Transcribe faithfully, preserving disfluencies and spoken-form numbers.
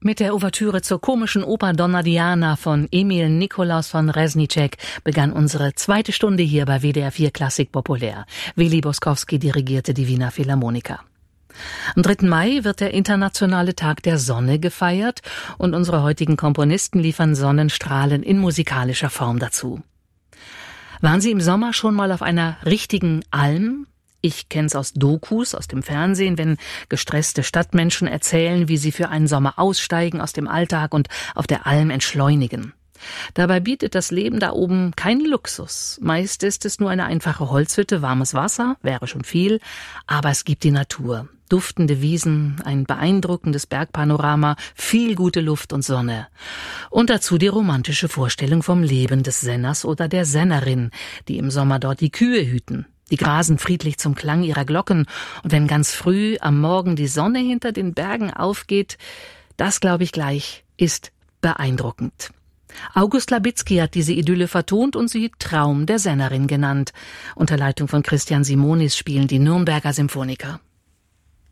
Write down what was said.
Mit der Ouvertüre zur komischen Oper Donna Diana von Emil Nikolaus von Reznicek begann unsere zweite Stunde hier bei W D R vier Klassik Populär. Willi Boskowski dirigierte die Wiener Philharmoniker. Am dritten Mai wird der Internationale Tag der Sonne gefeiert und unsere heutigen Komponisten liefern Sonnenstrahlen in musikalischer Form dazu. Waren Sie im Sommer schon mal auf einer richtigen Alm? Ich kenn's aus Dokus, aus dem Fernsehen, wenn gestresste Stadtmenschen erzählen, wie sie für einen Sommer aussteigen aus dem Alltag und auf der Alm entschleunigen. Dabei bietet das Leben da oben keinen Luxus. Meist ist es nur eine einfache Holzhütte, warmes Wasser, wäre schon viel, aber es gibt die Natur. Duftende Wiesen, ein beeindruckendes Bergpanorama, viel gute Luft und Sonne. Und dazu die romantische Vorstellung vom Leben des Senners oder der Sennerin, die im Sommer dort die Kühe hüten. Die grasen friedlich zum Klang ihrer Glocken, und wenn ganz früh am Morgen die Sonne hinter den Bergen aufgeht, das, glaube ich gleich, ist beeindruckend. August Labitzky hat diese Idylle vertont und sie Traum der Sennerin genannt. Unter Leitung von Christian Simonis spielen die Nürnberger Symphoniker.